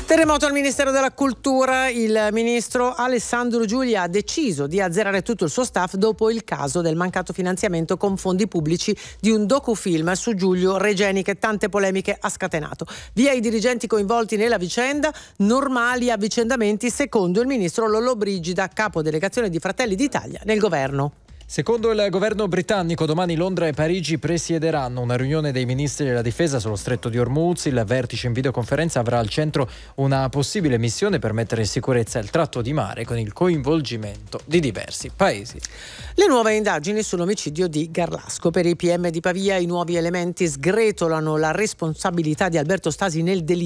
Terremoto al Ministero della Cultura. Il ministro Alessandro Giulia ha deciso di azzerare tutto il suo staff dopo il caso del mancato finanziamento con fondi pubblici di un docufilm su Giulio Regeni che tante polemiche ha scatenato. Via i dirigenti coinvolti nella vicenda, normali avvicendamenti secondo il ministro Lollobrigida, capo delegazione di Fratelli d'Italia nel governo. Secondo il governo britannico, domani Londra e Parigi presiederanno una riunione dei ministri della difesa sullo stretto di Hormuz. Il vertice in videoconferenza avrà al centro una possibile missione per mettere in sicurezza il tratto di mare con il coinvolgimento di diversi paesi. Le nuove indagini sull'omicidio di Garlasco. Per i PM di Pavia i nuovi elementi sgretolano la responsabilità di Alberto Stasi nel delitto.